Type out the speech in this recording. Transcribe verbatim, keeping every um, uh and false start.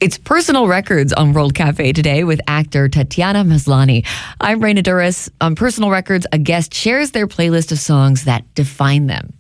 It's Personal Records on World Cafe today with actor Tatiana Maslany. I'm Raina Douris. On Personal Records, a guest shares their playlist of songs that define them.